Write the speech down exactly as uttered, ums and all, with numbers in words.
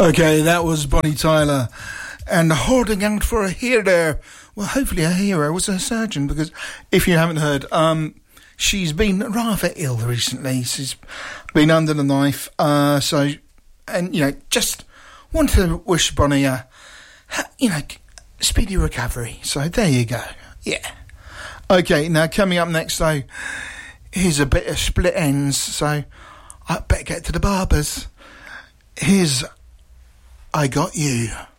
Okay, that was Bonnie Tyler and holding out for a hero. Well, hopefully a hero was a surgeon, because if you haven't heard, um, she's been rather ill recently. She's been under the knife. Uh, so, and, you know, just want to wish Bonnie a, you know, speedy recovery. So there you go. Yeah. Okay, now coming up next, though, here's a bit of Split Ends. So I better get to the barbers. Here's I Got You.